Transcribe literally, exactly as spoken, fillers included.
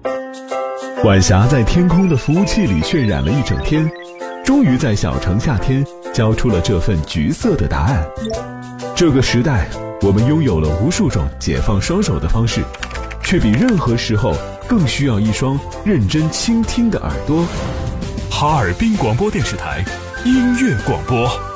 晚霞在天空的服务器里渲染了一整天，终于在小城夏天交出了这份橘色的答案。这个时代，我们拥有了无数种解放双手的方式，却比任何时候更需要一双认真倾听的耳朵。 哈尔滨广播电视台音乐广播。